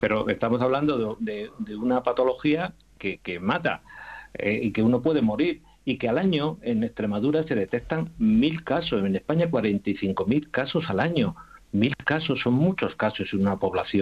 pero estamos hablando de una patología que mata y que uno puede morir, y que al año en Extremadura se detectan 1.000 casos, en España 45.000 casos al año. 1.000 casos son muchos casos en una población.